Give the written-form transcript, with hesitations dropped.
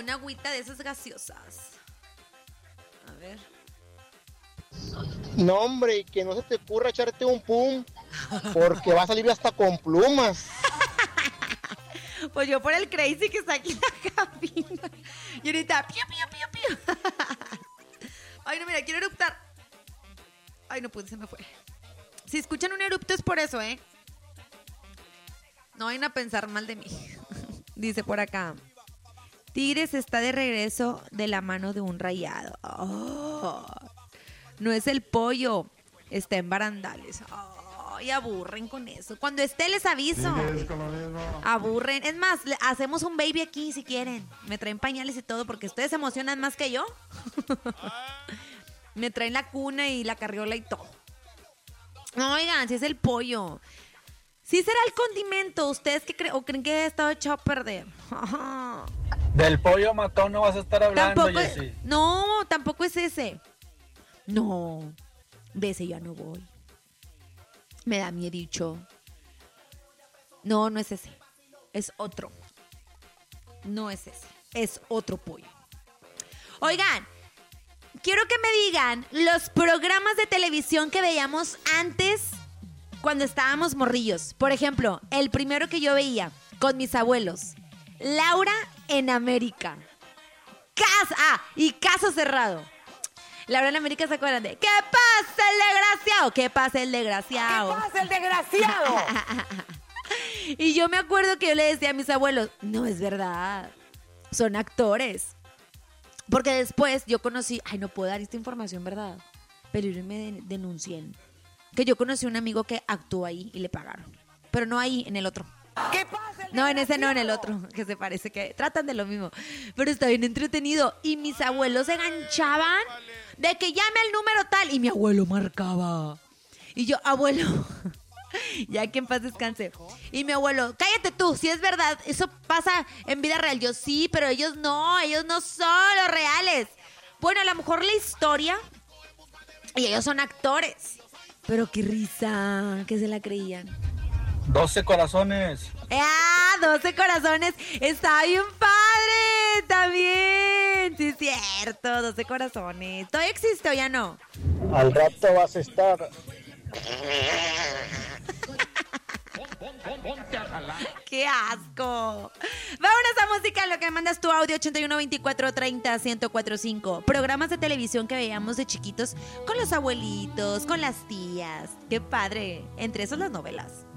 una agüita de esas gaseosas. A ver. No, hombre, que no se te ocurra echarte un pum, porque va a salir hasta con plumas. Pues yo por el crazy que está aquí en la cabina. Y ahorita, piu, piu, piu, piu. Ay, no, mira, quiero eruptar. Ay, no pude, se me fue. Si escuchan un erupto es por eso, ¿eh? No vayan a pensar mal de mí. Dice por acá. Tigres está de regreso de la mano de un rayado. Oh, no es el pollo, está en barandales. Ay, aburren con eso. Cuando esté les aviso. Aburren. Es más, hacemos un baby aquí si quieren. Me traen pañales y todo porque ustedes se emocionan más que yo. Me traen la cuna y la carriola y todo. Oigan, si es el pollo. Si será el condimento. ¿Ustedes qué creen? ¿O creen que ha estado echado a perder? Del pollo matón no vas a estar hablando, Tampoco, Jessy. no, tampoco es ese. No, de ese ya no voy. Me da miedicho. No, no es ese. Es otro. No es ese. Es otro pollo. Oigan, quiero que me digan los programas de televisión que veíamos antes cuando estábamos morrillos. Por ejemplo, el primero que yo veía con mis abuelos. Laura en América. Y Caso Cerrado. Laura en América, ¿se acuerdan de? ¿Qué pasa el desgraciado? ¿Qué pasa el desgraciado? ¿Qué pasa el desgraciado? Y yo me acuerdo que yo le decía a mis abuelos, no es verdad, son actores. Porque después yo conocí, ay, no puedo dar esta información, ¿verdad? Pero yo me denuncié. Que yo conocí a un amigo que actuó ahí y le pagaron. Pero no ahí, en el otro. ¿Qué pasa? No, en ese no, en el otro, que se parece que tratan de lo mismo. Pero está bien entretenido. Y mis abuelos se enganchaban de que llame al número tal. Y mi abuelo marcaba. Y yo, abuelo, ya que en paz descanse. Y mi abuelo, cállate tú, si es verdad, eso pasa en vida real. Yo sí, pero ellos no son los reales. Bueno, a lo mejor la historia, y ellos son actores. Pero qué risa, que se la creían. 12 corazones. 12 corazones. Está bien padre. También. Sí, es cierto. 12 corazones. ¿Todavía existe o ya no? Al rato vas a estar. ¡Qué asco! Vámonos a música, lo que mandas tu audio 81 24 30 1045. Programas de televisión que veíamos de chiquitos con los abuelitos, con las tías. ¡Qué padre! Entre esos las novelas.